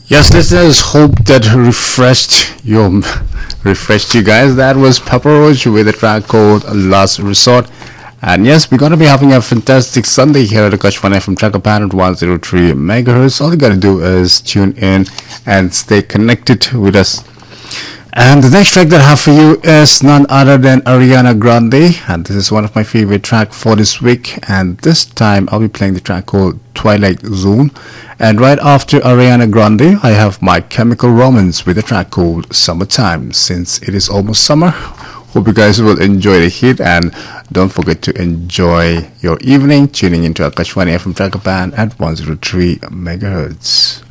Yes, listeners, hope that refreshed you guys. That was Papa Roach with a track called Last Resort. And yes, we're gonna be having a fantastic Sunday here at the Kutch One FM Tracker Pan at 103 megahertz. All you gotta do is tune in and stay connected with us. And the next track that I have for you is none other than Ariana Grande, and this is one of my favorite tracks for this week. And this time I'll be playing the track called Twilight Zone. And right after Ariana Grande, I have My Chemical Romance with a track called Summertime. Since it is almost summer, hope you guys will enjoy the heat, and don't forget to enjoy your evening tuning into Akashwani FM Trakapan at 103 megahertz.